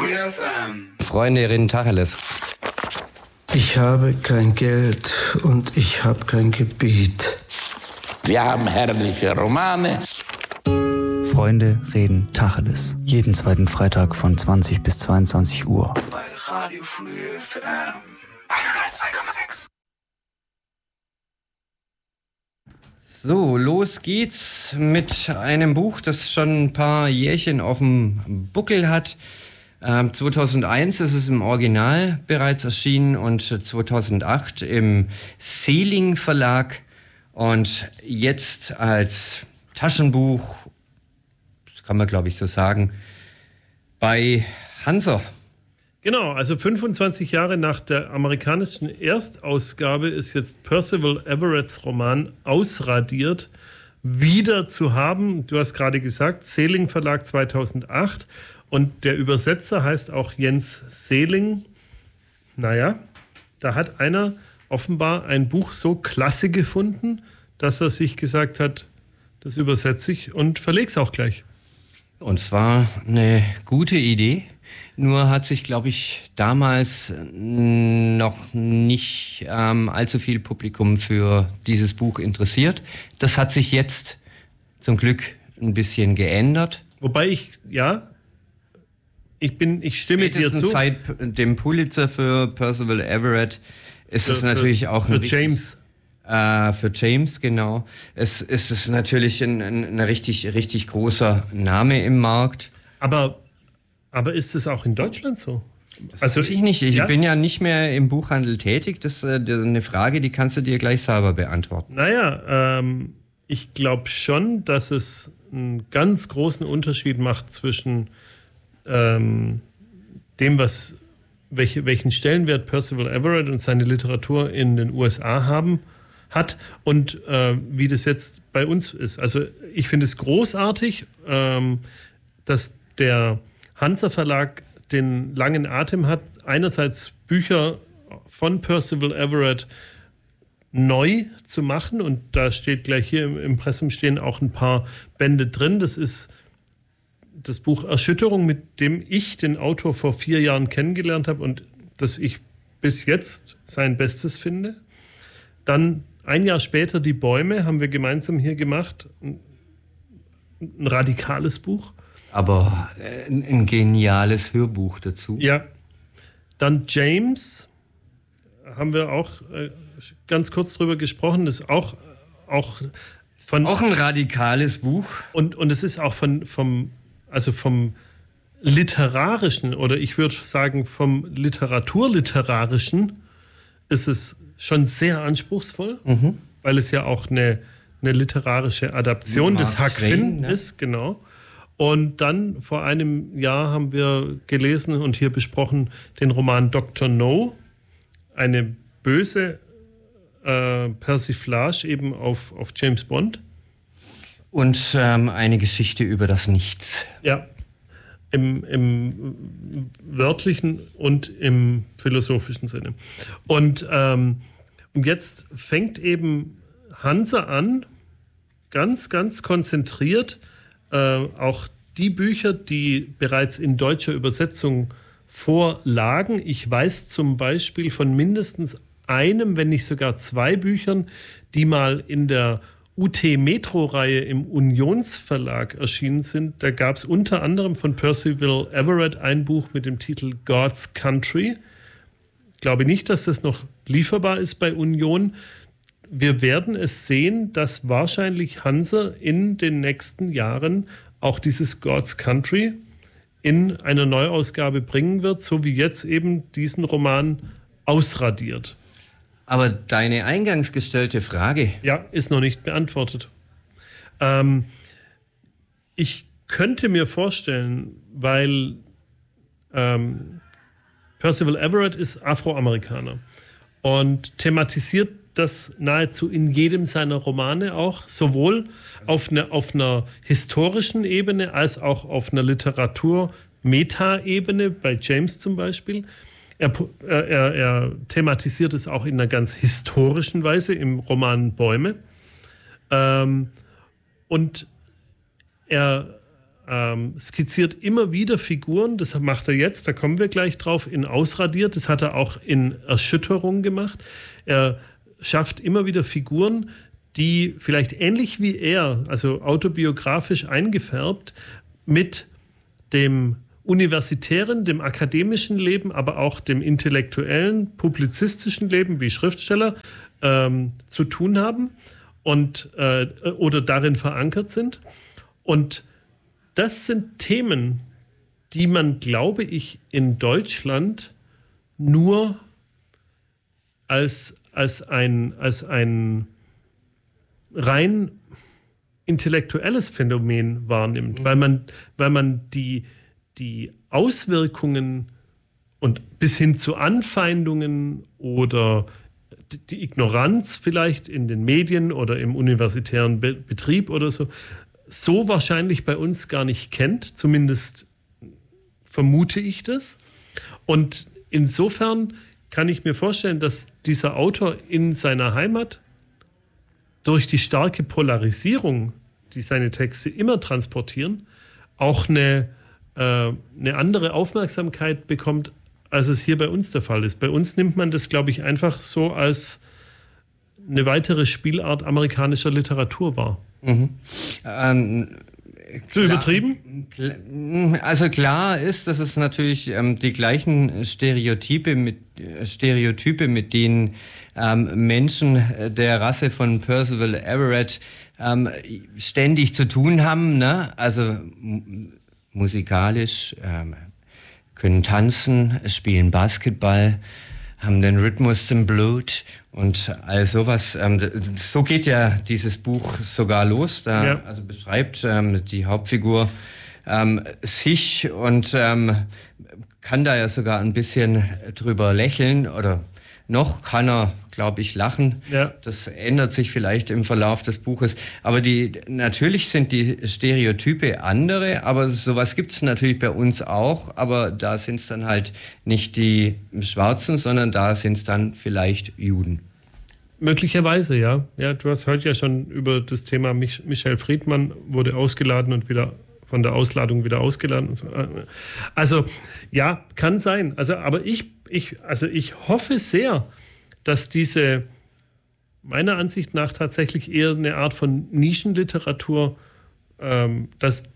Freunde reden Tacheles. Ich habe kein Geld und ich habe kein Gebiet. Wir haben herrliche Romane. Freunde reden Tacheles. Jeden zweiten Freitag von 20 bis 22 Uhr. Bei Radio Free FM 102,6. So, los geht's mit einem Buch, das schon ein paar Jährchen auf dem Buckel hat. 2001 ist es im Original bereits erschienen und 2008 im Seeling Verlag und jetzt als Taschenbuch, das kann man glaube ich so sagen, bei Hansa. Genau, also 25 Jahre nach der amerikanischen Erstausgabe ist jetzt Percival Everetts Roman Ausradiert wieder zu haben. Du hast gerade gesagt, Seeling Verlag 2008 und der Übersetzer heißt auch Jens Seeling. Naja, da hat einer offenbar ein Buch so klasse gefunden, dass er sich gesagt hat, das übersetze ich und verlege es auch gleich. Und es war eine gute Idee. Nur hat sich, glaube ich, damals noch nicht allzu viel Publikum für dieses Buch interessiert. Das hat sich jetzt zum Glück ein bisschen geändert. Wobei ich stimme dir zu. Seit dem Pulitzer für Percival Everett ist es natürlich auch für James. Für James, genau. Es ist natürlich ein richtig großer Name im Markt. Aber ist es auch in Deutschland so? Das weiß ich nicht. Ich bin ja nicht mehr im Buchhandel tätig. Das ist eine Frage, die kannst du dir gleich selber beantworten. Naja, ich glaube schon, dass es einen ganz großen Unterschied macht zwischen dem, welchen Stellenwert Percival Everett und seine Literatur in den USA hat und wie das jetzt bei uns ist. Also ich finde es großartig, dass der Hansa Verlag den langen Atem hat, einerseits Bücher von Percival Everett neu zu machen und da steht gleich hier im Impressum stehen auch ein paar Bände drin. Das ist das Buch Erschütterung, mit dem ich den Autor vor 4 Jahren kennengelernt habe und das ich bis jetzt sein Bestes finde. Dann ein Jahr später Die Bäume haben wir gemeinsam hier gemacht. Ein radikales Buch. Aber ein geniales Hörbuch dazu. Ja. Dann James, haben wir auch ganz kurz drüber gesprochen, das ist auch ein radikales Buch. Und es ist auch vom Literarischen oder ich würde sagen vom Literaturliterarischen ist es schon sehr anspruchsvoll, weil es ja auch eine literarische Adaption des Huck Finn ist, genau. Und dann vor einem Jahr haben wir gelesen und hier besprochen den Roman Dr. No, eine böse Persiflage eben auf James Bond. Und eine Geschichte über das Nichts. Ja, im wörtlichen und im philosophischen Sinne. Und jetzt fängt eben Hansa an, ganz, ganz konzentriert, auch die Bücher, die bereits in deutscher Übersetzung vorlagen. Ich weiß zum Beispiel von mindestens einem, wenn nicht sogar 2 Büchern, die mal in der UT-Metro-Reihe im Unionsverlag erschienen sind. Da gab es unter anderem von Percival Everett ein Buch mit dem Titel God's Country. Ich glaube nicht, dass das noch lieferbar ist bei Union. Wir werden es sehen, dass wahrscheinlich Hansa in den nächsten Jahren auch dieses God's Country in einer Neuausgabe bringen wird, so wie jetzt eben diesen Roman Ausradiert. Aber deine eingangs gestellte Frage... Ja, ist noch nicht beantwortet. Ich könnte mir vorstellen, weil Percival Everett ist Afroamerikaner und thematisiert das nahezu in jedem seiner Romane auch, sowohl auf einer historischen Ebene als auch auf einer Literatur-Meta-Ebene, bei James zum Beispiel. Er thematisiert es auch in einer ganz historischen Weise im Roman Bäume. Und er skizziert immer wieder Figuren, das macht er jetzt, da kommen wir gleich drauf, in Ausradiert, das hat er auch in Erschütterung gemacht. Er schafft immer wieder Figuren, die vielleicht ähnlich wie er, also autobiografisch eingefärbt, mit dem universitären, dem akademischen Leben, aber auch dem intellektuellen, publizistischen Leben wie Schriftsteller zu tun haben und oder darin verankert sind. Und das sind Themen, die man, glaube ich, in Deutschland nur als ein rein intellektuelles Phänomen wahrnimmt, weil man die Auswirkungen und bis hin zu Anfeindungen oder die Ignoranz vielleicht in den Medien oder im universitären Betrieb oder so wahrscheinlich bei uns gar nicht kennt. Zumindest vermute ich das. Und insofern kann ich mir vorstellen, dass dieser Autor in seiner Heimat durch die starke Polarisierung, die seine Texte immer transportieren, auch eine andere Aufmerksamkeit bekommt, als es hier bei uns der Fall ist. Bei uns nimmt man das, glaube ich, einfach so als eine weitere Spielart amerikanischer Literatur wahr. Zu übertrieben? Also klar ist, dass es natürlich die gleichen Stereotype, mit denen Menschen der Rasse von Percival Everett ständig zu tun haben, ne? Also musikalisch, können tanzen, spielen Basketball, haben den Rhythmus im Blut und all sowas. So geht ja dieses Buch sogar los. Da also beschreibt die Hauptfigur sich und kann da ja sogar ein bisschen drüber lächeln oder noch kann er, glaube ich, lachen. Ja. Das ändert sich vielleicht im Verlauf des Buches. Aber natürlich sind die Stereotype andere, aber sowas gibt es natürlich bei uns auch. Aber da sind es dann halt nicht die Schwarzen, sondern da sind es dann vielleicht Juden. Möglicherweise, ja. Ja, du hast heute ja schon über das Thema Michel Friedmann wurde ausgeladen und wieder von der Ausladung wieder ausgeladen. Und so. Also ja, kann sein. Also, aber ich hoffe sehr, dass diese meiner Ansicht nach tatsächlich eher eine Art von Nischenliteratur, dass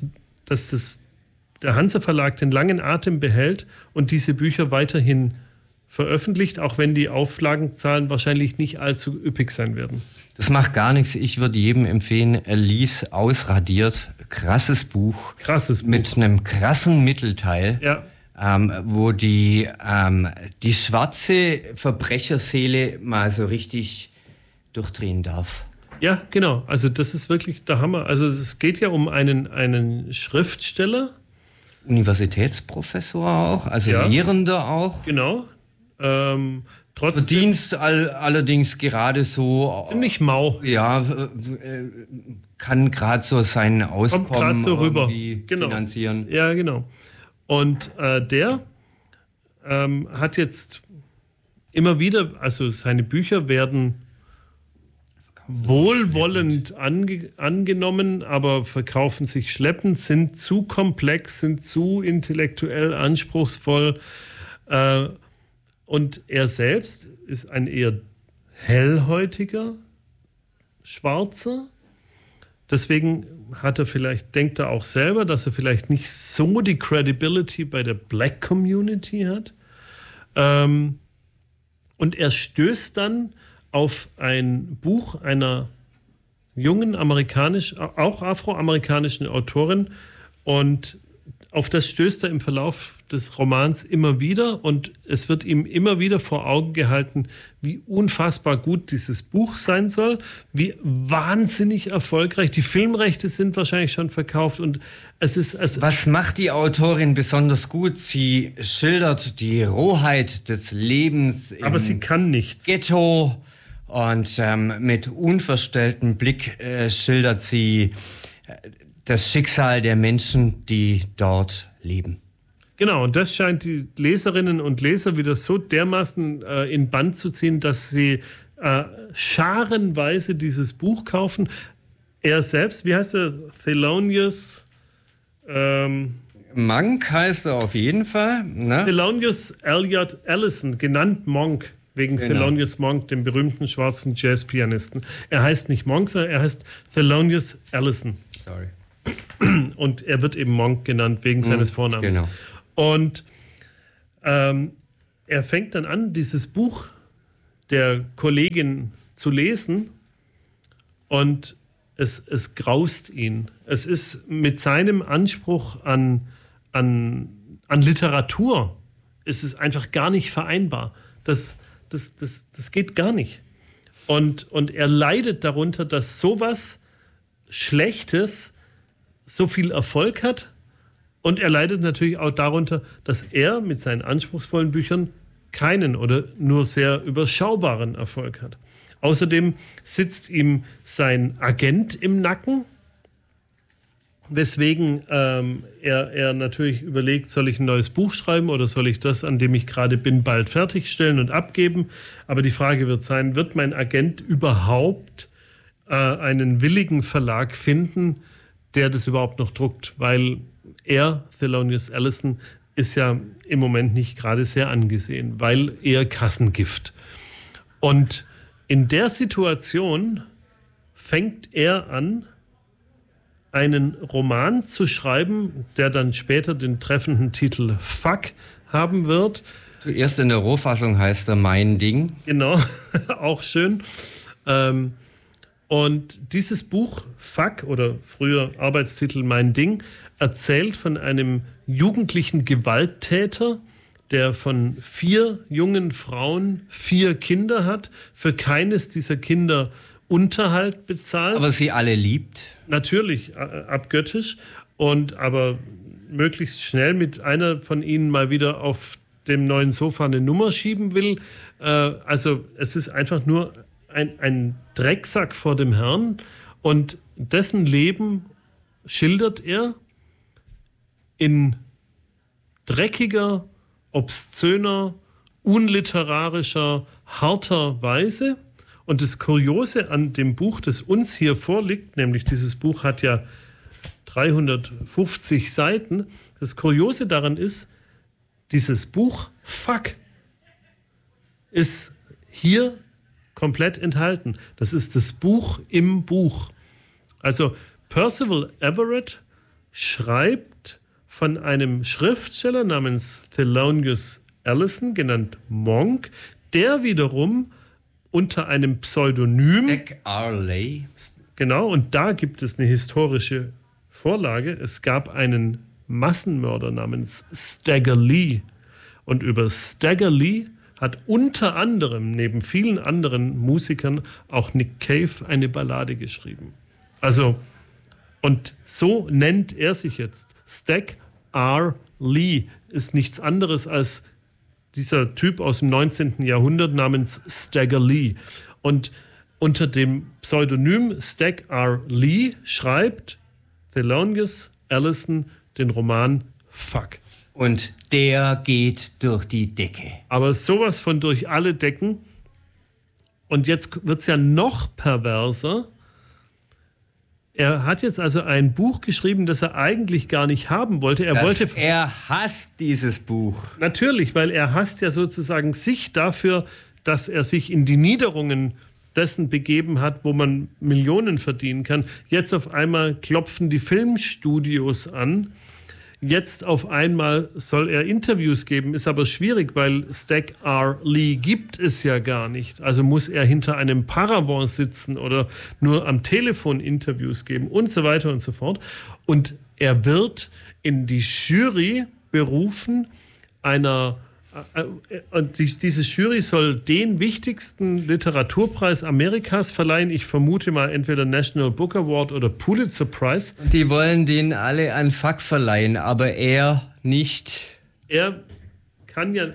der Hanse Verlag den langen Atem behält und diese Bücher weiterhin veröffentlicht, auch wenn die Auflagenzahlen wahrscheinlich nicht allzu üppig sein werden. Das macht gar nichts. Ich würde jedem empfehlen, lies Ausradiert. Krasses Buch. Mit einem krassen Mittelteil. Ja. Wo die schwarze Verbrecherseele mal so richtig durchdrehen darf. Ja, genau. Also das ist wirklich der Hammer. Also es geht ja um einen Schriftsteller. Universitätsprofessor auch, also Lehrender auch. Genau. Verdienst allerdings gerade so... Ziemlich mau. Ja, kann gerade so sein Auskommen so irgendwie finanzieren. Ja, genau. Und der hat jetzt immer wieder, also seine Bücher werden wohlwollend angenommen, aber verkaufen sich schleppend, sind zu komplex, sind zu intellektuell anspruchsvoll. Und er selbst ist ein eher hellhäutiger Schwarzer. Deswegen denkt er auch selber, dass er vielleicht nicht so die Credibility bei der Black Community hat. Und er stößt dann auf ein Buch einer jungen auch afroamerikanischen Autorin und auf das stößt er im Verlauf des Romans immer wieder und es wird ihm immer wieder vor Augen gehalten, wie unfassbar gut dieses Buch sein soll, wie wahnsinnig erfolgreich. Die Filmrechte sind wahrscheinlich schon verkauft und es ist... Was macht die Autorin besonders gut? Sie schildert die Rohheit des Lebens aber sie kann nichts. Ghetto und mit unverstelltem Blick schildert sie das Schicksal der Menschen, die dort leben. Genau, und das scheint die Leserinnen und Leser wieder so dermaßen in Bann zu ziehen, dass sie scharenweise dieses Buch kaufen. Er selbst, wie heißt er? Thelonious Monk heißt er auf jeden Fall. Ne? Thelonious Elliott Ellison, genannt Monk, wegen Thelonious Monk, dem berühmten schwarzen Jazzpianisten. Er heißt nicht Monk, sondern er heißt Thelonious Ellison. Sorry. Und er wird eben Monk genannt, wegen seines Vornamens. Genau. Und er fängt dann an, dieses Buch der Kollegin zu lesen und es graust ihn. Es ist mit seinem Anspruch an Literatur, ist es einfach gar nicht vereinbar. Das geht gar nicht. Und er leidet darunter, dass sowas Schlechtes so viel Erfolg hat. Und er leidet natürlich auch darunter, dass er mit seinen anspruchsvollen Büchern keinen oder nur sehr überschaubaren Erfolg hat. Außerdem sitzt ihm sein Agent im Nacken, weswegen er natürlich überlegt, soll ich ein neues Buch schreiben oder soll ich das, an dem ich gerade bin, bald fertigstellen und abgeben. Aber die Frage wird sein, wird mein Agent überhaupt einen willigen Verlag finden, der das überhaupt noch druckt? Weil er, Thelonious Ellison, ist ja im Moment nicht gerade sehr angesehen, weil eher Kassengift. Und in der Situation fängt er an, einen Roman zu schreiben, der dann später den treffenden Titel Fuck haben wird. Zuerst in der Rohfassung heißt er Mein Ding. Genau, auch schön. Und dieses Buch Fuck oder früher Arbeitstitel Mein Ding erzählt von einem jugendlichen Gewalttäter, der von 4 jungen Frauen 4 Kinder hat, für keines dieser Kinder Unterhalt bezahlt. Aber sie alle liebt. Natürlich, abgöttisch. Aber möglichst schnell mit einer von ihnen mal wieder auf dem neuen Sofa eine Nummer schieben will. Also es ist einfach nur ein Drecksack vor dem Herrn. Und dessen Leben schildert er in dreckiger, obszöner, unliterarischer, harter Weise. Und das Kuriose an dem Buch, das uns hier vorliegt, nämlich dieses Buch hat ja 350 Seiten, das Kuriose daran ist, dieses Buch Fuck ist hier komplett enthalten. Das ist das Buch im Buch. Also Percival Everett schreibt von einem Schriftsteller namens Thelonious Ellison, genannt Monk, der wiederum unter einem Pseudonym... Stack Arley. Genau, und da gibt es eine historische Vorlage. Es gab einen Massenmörder namens Stagger Lee. Und über Stagger Lee hat unter anderem, neben vielen anderen Musikern, auch Nick Cave eine Ballade geschrieben. Also, und so nennt er sich jetzt. Stagger Lee ist nichts anderes als dieser Typ aus dem 19. Jahrhundert namens Stagger Lee. Und unter dem Pseudonym Stagger Lee schreibt Thelonious Ellison den Roman Fuck. Und der geht durch die Decke. Aber sowas von durch alle Decken. Und jetzt wird es ja noch perverser. Er hat jetzt also ein Buch geschrieben, das er eigentlich gar nicht haben wollte. Er hasst dieses Buch. Natürlich, weil er hasst ja sozusagen sich dafür, dass er sich in die Niederungen dessen begeben hat, wo man Millionen verdienen kann. Jetzt auf einmal klopfen die Filmstudios an. Jetzt auf einmal soll er Interviews geben, ist aber schwierig, weil Stagger Lee gibt es ja gar nicht. Also muss er hinter einem Paravent sitzen oder nur am Telefon Interviews geben und so weiter und so fort. Und er wird in die Jury berufen und diese Jury soll den wichtigsten Literaturpreis Amerikas verleihen. Ich vermute mal entweder National Book Award oder Pulitzer Prize. Die wollen den alle an Fuck verleihen, aber er nicht. Er kann ja...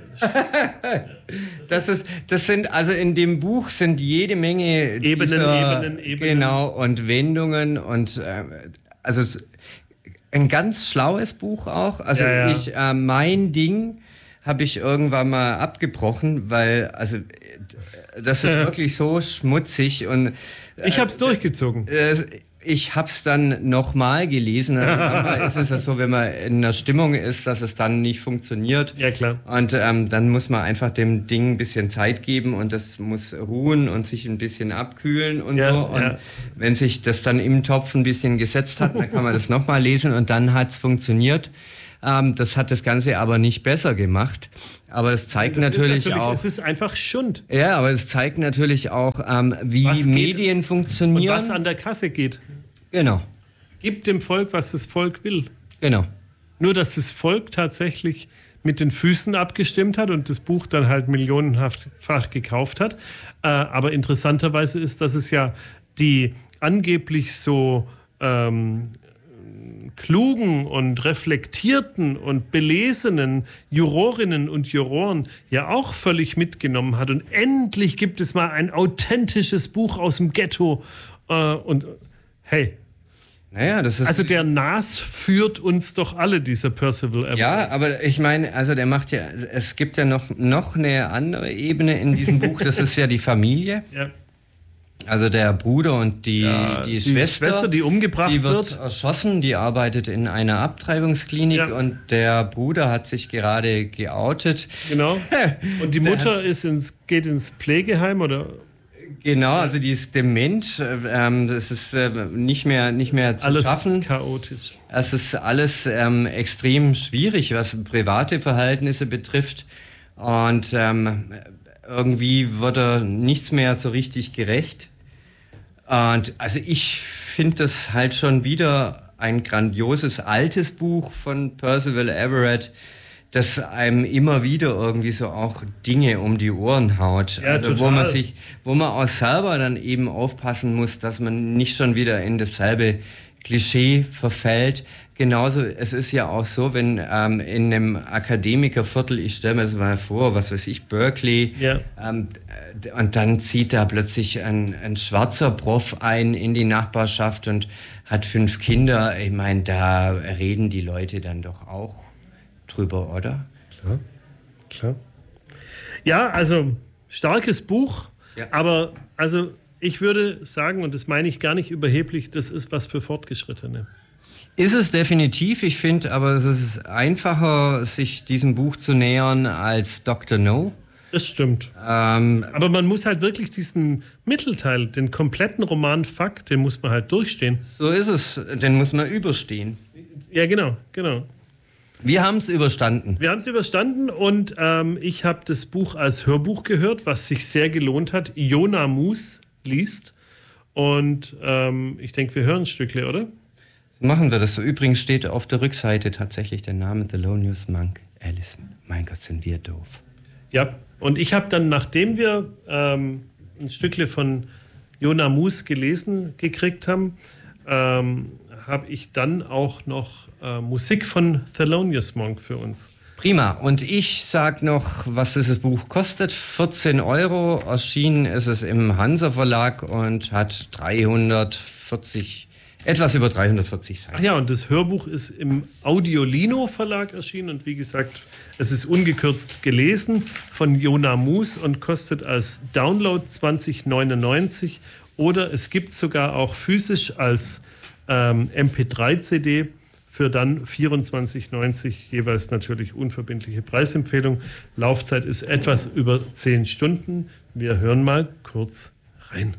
Das sind, also in dem Buch sind jede Menge Ebenen. Genau, und Wendungen und also ein ganz schlaues Buch auch. Also ja. Mein Ding habe ich irgendwann mal abgebrochen, weil also das ist wirklich so schmutzig und ich habe es durchgezogen. Ich habe es dann nochmal gelesen. Also manchmal ist es ja so, wenn man in einer Stimmung ist, dass es dann nicht funktioniert. Ja, klar. Und dann muss man einfach dem Ding ein bisschen Zeit geben und das muss ruhen und sich ein bisschen abkühlen und so. Und wenn sich das dann im Topf ein bisschen gesetzt hat, dann kann man das nochmal lesen und dann hat es funktioniert. Das hat das Ganze aber nicht besser gemacht. Aber es zeigt natürlich auch... Es ist einfach Schund. Ja, aber es zeigt natürlich auch, wie Medien funktionieren. Und was an der Kasse geht. Genau. Gibt dem Volk, was das Volk will. Genau. Nur, dass das Volk tatsächlich mit den Füßen abgestimmt hat und das Buch dann halt millionenfach gekauft hat. Aber interessanterweise ist, dass es ja die angeblich so klugen und reflektierten und belesenen Jurorinnen und Juroren ja auch völlig mitgenommen hat. Und endlich gibt es mal ein authentisches Buch aus dem Ghetto. Und hey, naja, das ist also der Nas führt uns doch alle, dieser Percival Everett. Ja, aber ich meine, also der macht ja, es gibt ja noch eine andere Ebene in diesem Buch, das ist ja die Familie. Ja. Also der Bruder und die Schwester, die umgebracht die wird erschossen, die arbeitet in einer Abtreibungsklinik und der Bruder hat sich gerade geoutet. Genau. Und die Mutter geht ins Pflegeheim oder? Genau, also die ist dement, das ist nicht mehr zu alles schaffen. Alles chaotisch. Es ist alles extrem schwierig, was private Verhältnisse betrifft und irgendwie wird er nichts mehr so richtig gerecht. Und also ich finde das halt schon wieder ein grandioses altes Buch von Percival Everett, das einem immer wieder irgendwie so auch Dinge um die Ohren haut. Ja, also total. wo man auch selber dann eben aufpassen muss, dass man nicht schon wieder in dasselbe Klischee verfällt. Genauso, es ist ja auch so, wenn in einem Akademikerviertel, ich stelle mir das mal vor, was weiß ich, Berkeley, und dann zieht da plötzlich ein schwarzer Prof ein in die Nachbarschaft und hat 5 Kinder. Ich meine, da reden die Leute dann doch auch drüber, oder? Klar. Ja, also starkes Buch, aber also ich würde sagen, und das meine ich gar nicht überheblich, das ist was für Fortgeschrittene. Ist es definitiv. Ich finde aber, es ist einfacher, sich diesem Buch zu nähern als Dr. No. Das stimmt. Aber man muss halt wirklich diesen Mittelteil, den kompletten Roman Fuck, den muss man halt durchstehen. So ist es. Den muss man überstehen. Ja, genau. Wir haben es überstanden. Und ich habe das Buch als Hörbuch gehört, was sich sehr gelohnt hat. Jona Mus liest. Und ich denke, wir hören ein Stückchen, oder? Machen wir das so. Übrigens steht auf der Rückseite tatsächlich der Name Thelonious Monk Allison. Mein Gott, sind wir doof. Ja, und ich habe dann, nachdem wir ein Stückchen von Jona Mus gelesen gekriegt haben, habe ich dann auch noch Musik von Thelonious Monk für uns. Prima. Und ich sag noch, was dieses Buch kostet. 14 €. Erschienen ist es im Hansa Verlag und hat etwas über 340 Seiten. Ach ja, und das Hörbuch ist im Audiolino Verlag erschienen und wie gesagt, es ist ungekürzt gelesen von Jona Mus und kostet als Download 20,99 oder es gibt sogar auch physisch als MP3-CD für dann 24,90, jeweils natürlich unverbindliche Preisempfehlung. Laufzeit ist etwas über 10 Stunden. Wir hören mal kurz rein.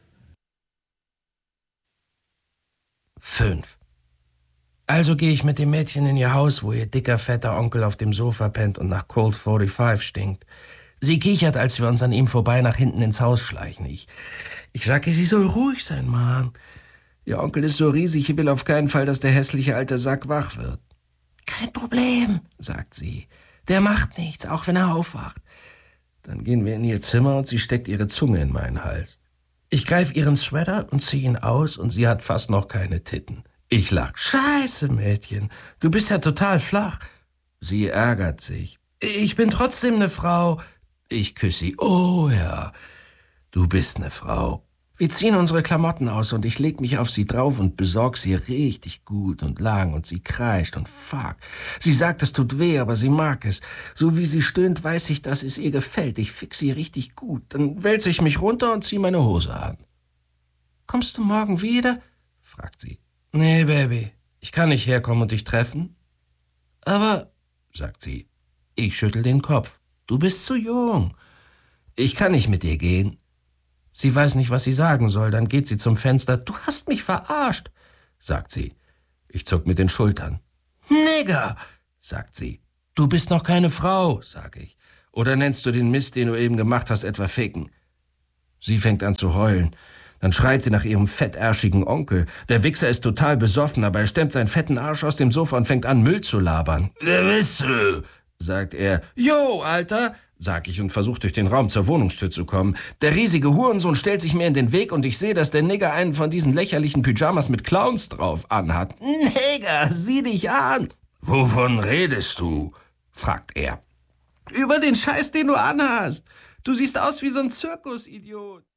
5. Also gehe ich mit dem Mädchen in ihr Haus, wo ihr dicker, fetter Onkel auf dem Sofa pennt und nach Colt 45 stinkt. Sie kichert, als wir uns an ihm vorbei nach hinten ins Haus schleichen. Ich sage, sie soll ruhig sein, Mann. Ihr Onkel ist so riesig, ich will auf keinen Fall, dass der hässliche alte Sack wach wird. Kein Problem, sagt sie. Der macht nichts, auch wenn er aufwacht. Dann gehen wir in ihr Zimmer und sie steckt ihre Zunge in meinen Hals. Ich greife ihren Sweater und ziehe ihn aus und sie hat fast noch keine Titten. Ich lach. Scheiße, Mädchen, du bist ja total flach. Sie ärgert sich. Ich bin trotzdem eine Frau. Ich küsse sie. Oh ja, du bist eine Frau. Wir ziehen unsere Klamotten aus und ich leg mich auf sie drauf und besorg sie richtig gut und lang und sie kreischt und fuck. Sie sagt, es tut weh, aber sie mag es. So wie sie stöhnt, weiß ich, dass es ihr gefällt. Ich fix sie richtig gut. Dann wälze ich mich runter und zieh meine Hose an. Kommst du morgen wieder? fragt sie. Nee, Baby, ich kann nicht herkommen und dich treffen. Aber, sagt sie, ich schüttel den Kopf. Du bist zu jung. Ich kann nicht mit dir gehen. Sie weiß nicht, was sie sagen soll. Dann geht sie zum Fenster. Du hast mich verarscht, sagt sie. Ich zuck mit den Schultern. Nigger, sagt sie. Du bist noch keine Frau, sag ich. Oder nennst du den Mist, den du eben gemacht hast, etwa Ficken? Sie fängt an zu heulen. Dann schreit sie nach ihrem fettärschigen Onkel. Der Wichser ist total besoffen, aber er stemmt seinen fetten Arsch aus dem Sofa und fängt an, Müll zu labern. Wer bist du? Sagt er. Jo, Alter, sag ich und versuche durch den Raum zur Wohnungstür zu kommen. Der riesige Hurensohn stellt sich mir in den Weg und ich sehe, dass der Nigger einen von diesen lächerlichen Pyjamas mit Clowns drauf anhat. Nigger, sieh dich an! Wovon redest du? Fragt er. Über den Scheiß, den du anhast. Du siehst aus wie so ein Zirkusidiot.